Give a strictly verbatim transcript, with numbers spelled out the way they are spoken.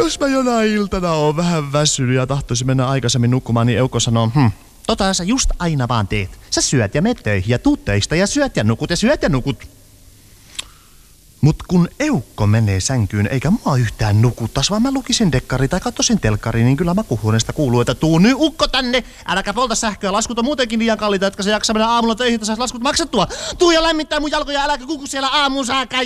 jos mä jonain iltana oon vähän väsynyt ja tahtoisin mennä aikaisemmin nukkumaan, niin Eukko sanoo, hm, tota sä just aina vaan teet. Sä syöt ja meet töihin ja tuut töistä ja syöt ja nukut ja syöt ja nukut. Mut kun Eukko menee sänkyyn eikä mua yhtään nukuttas, vaan mä lukisin dekkari tai katsoisin telkkari, niin kyllä makuhuoneesta kuuluu, että tuu nyt ukko tänne, äläkä polta sähköä, laskut on muutenkin liian kalliita, etkä se jaksa mennä aamulla töihin, että saisi laskut maksettua. Tuu ja lämmittää mun jalkoja, äläkä kuku siellä aamuun saakka.